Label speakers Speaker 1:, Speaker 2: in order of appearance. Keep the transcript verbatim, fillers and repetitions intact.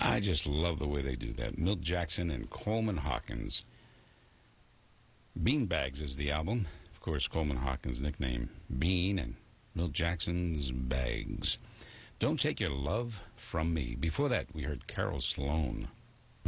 Speaker 1: I just love the way they do that. Milt Jackson and Coleman Hawkins. Beanbags is the album. Of course, Coleman Hawkins' nickname Bean and Milt Jackson's Bags. Don't Take Your Love From Me. Before that, we heard Carol Sloan.